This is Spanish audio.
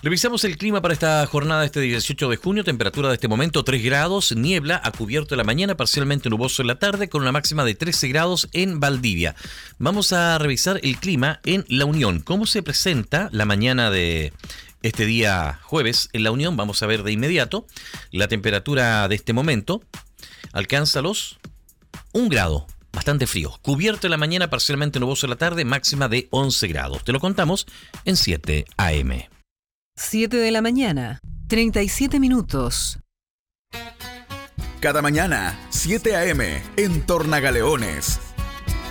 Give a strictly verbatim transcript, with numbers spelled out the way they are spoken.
Revisamos el clima para esta jornada este dieciocho de junio. Temperatura de este momento tres grados, niebla a cubierto en la mañana, parcialmente nuboso en la tarde, con una máxima de trece grados en Valdivia. Vamos a revisar el clima en La Unión. ¿Cómo se presenta la mañana de este día jueves en La Unión? Vamos a ver de inmediato. La temperatura de este momento alcanza los un grado. Bastante frío. Cubierto en la mañana, parcialmente nuboso en la tarde, máxima de once grados. Te lo contamos en siete a eme. siete de la mañana, treinta y siete minutos. Cada mañana, siete a eme, en Tornagaleones.